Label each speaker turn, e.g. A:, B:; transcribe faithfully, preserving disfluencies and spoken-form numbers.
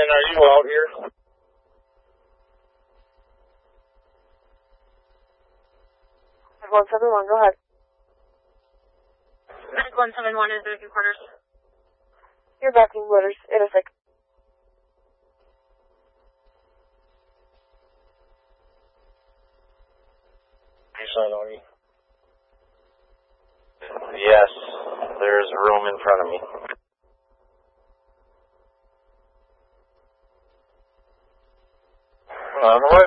A: are you out here?
B: one seven one, go ahead.
C: one seven one is backing quarters.
B: You're backing quarters, eight oh six.
A: Yes, there's room in front of me. On the